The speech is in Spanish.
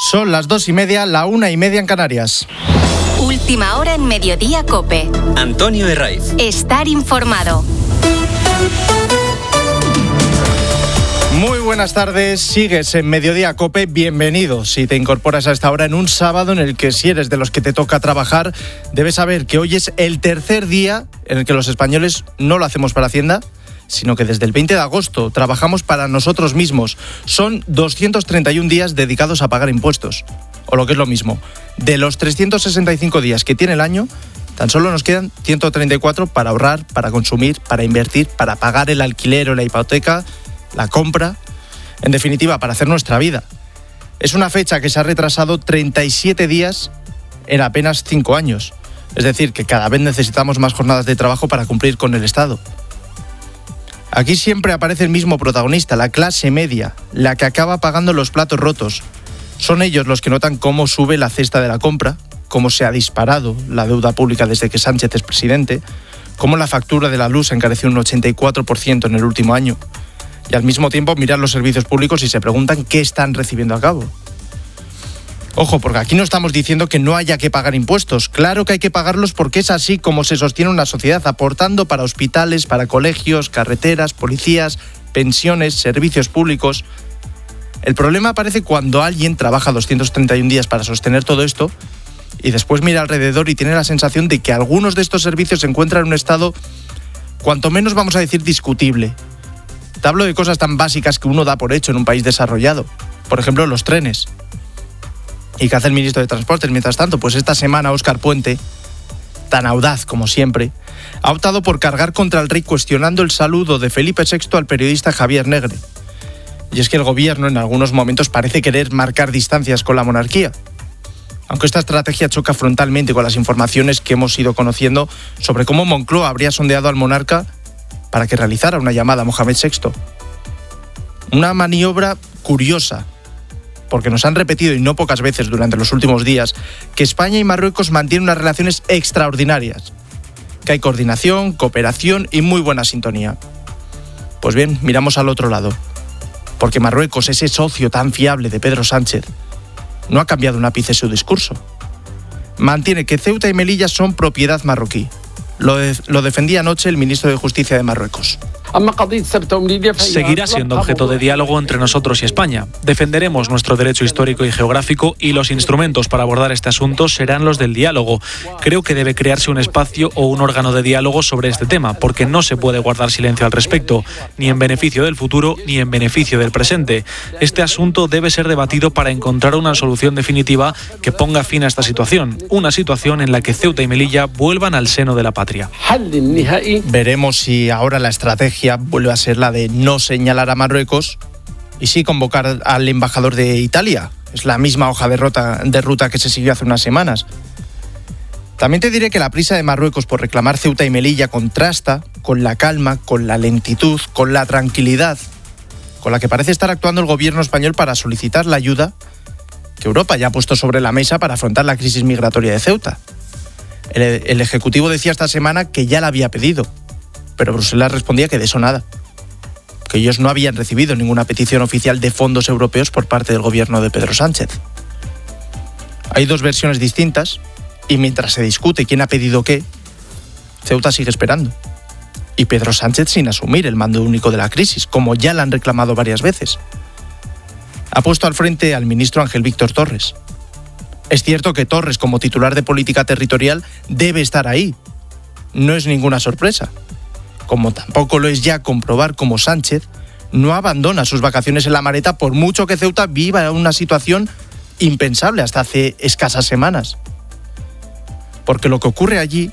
Son las 2:30, la 1:30 en Canarias. Última hora en Mediodía COPE. Antonio Herraiz. Estar informado. Muy buenas tardes, sigues en Mediodía COPE, bienvenido. Si te incorporas a esta hora en un sábado en el que, si eres de los que te toca trabajar, debes saber que hoy es el tercer día en el que los españoles no lo hacemos para Hacienda, sino que desde el 20 de agosto trabajamos para nosotros mismos. Son 231 días dedicados a pagar impuestos. O lo que es lo mismo, de los 365 días que tiene el año, tan solo nos quedan 134 para ahorrar, para consumir, para invertir, para pagar el alquiler o la hipoteca, la compra, en definitiva, para hacer nuestra vida. Es una fecha que se ha retrasado 37 días en apenas 5 años. Es decir, que cada vez necesitamos más jornadas de trabajo para cumplir con el Estado. Aquí siempre aparece el mismo protagonista, la clase media, la que acaba pagando los platos rotos. Son ellos los que notan cómo sube la cesta de la compra, cómo se ha disparado la deuda pública desde que Sánchez es presidente, cómo la factura de la luz encareció un 84% en el último año. Y al mismo tiempo miran los servicios públicos y se preguntan qué están recibiendo a cabo. Ojo, porque aquí no estamos diciendo que no haya que pagar impuestos. Claro que hay que pagarlos porque es así como se sostiene una sociedad, aportando para hospitales, para colegios, carreteras, policías, pensiones, servicios públicos. El problema aparece cuando alguien trabaja 231 días para sostener todo esto y después mira alrededor y tiene la sensación de que algunos de estos servicios se encuentran en un estado, cuanto menos vamos a decir, discutible. Te hablo de cosas tan básicas que uno da por hecho en un país desarrollado. Por ejemplo, los trenes. ¿Y qué hace el ministro de Transportes mientras tanto? Pues esta semana Óscar Puente, tan audaz como siempre, ha optado por cargar contra el rey cuestionando el saludo de Felipe VI al periodista Javier Negre. Y es que el gobierno en algunos momentos parece querer marcar distancias con la monarquía. Aunque esta estrategia choca frontalmente con las informaciones que hemos ido conociendo sobre cómo Moncloa habría sondeado al monarca para que realizara una llamada a Mohamed VI. Una maniobra curiosa, porque nos han repetido, y no pocas veces durante los últimos días, que España y Marruecos mantienen unas relaciones extraordinarias, que hay coordinación, cooperación y muy buena sintonía. Pues bien, miramos al otro lado, porque Marruecos, ese socio tan fiable de Pedro Sánchez, no ha cambiado un ápice su discurso. Mantiene que Ceuta y Melilla son propiedad marroquí. Lo defendía anoche el ministro de Justicia de Marruecos. Seguirá siendo objeto de diálogo entre nosotros y España. Defenderemos nuestro derecho histórico y geográfico y los instrumentos para abordar este asunto serán los del diálogo. Creo que debe crearse un espacio o un órgano de diálogo sobre este tema, porque no se puede guardar silencio al respecto, ni en beneficio del futuro ni en beneficio del presente. Este asunto debe ser debatido para encontrar una solución definitiva que ponga fin a esta situación, una situación en la que Ceuta y Melilla vuelvan al seno de la patria. Veremos si ahora la estrategia vuelve a ser la de no señalar a Marruecos y sí convocar al embajador de Italia. Es la misma hoja de ruta que se siguió hace unas semanas. También te diré que la prisa de Marruecos por reclamar Ceuta y Melilla contrasta con la calma, con la lentitud, con la tranquilidad con la que parece estar actuando el gobierno español para solicitar la ayuda que Europa ya ha puesto sobre la mesa para afrontar la crisis migratoria de Ceuta. El Ejecutivo decía esta semana que ya la había pedido, pero Bruselas respondía que de eso nada, que ellos no habían recibido ninguna petición oficial de fondos europeos por parte del gobierno de Pedro Sánchez. Hay dos versiones distintas y mientras se discute quién ha pedido qué, Ceuta sigue esperando. Y Pedro Sánchez sin asumir el mando único de la crisis, como ya la han reclamado varias veces. Ha puesto al frente al ministro Ángel Víctor Torres. Es cierto que Torres, como titular de Política Territorial, debe estar ahí. No es ninguna sorpresa. Como tampoco lo es ya comprobar cómo Sánchez no abandona sus vacaciones en la Mareta por mucho que Ceuta viva una situación impensable hasta hace escasas semanas. Porque lo que ocurre allí